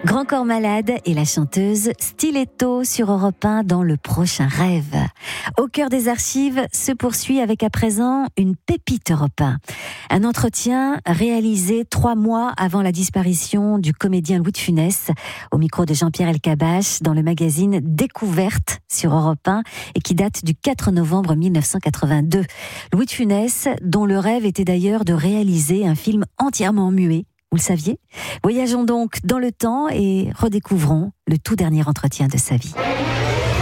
Grand Corps Malade et la chanteuse Stiletto sur Europe 1 dans Le Prochain Rêve. Au cœur des archives se poursuit avec à présent une pépite Europe 1. Un entretien réalisé 3 mois avant la disparition du comédien Louis de Funès, au micro de Jean-Pierre Elkabbach dans le magazine Découverte sur Europe 1 et qui date du 4 novembre 1982. Louis de Funès, dont le rêve était d'ailleurs de réaliser un film entièrement muet. Vous le saviez ? Voyageons donc dans le temps et redécouvrons le tout dernier entretien de sa vie.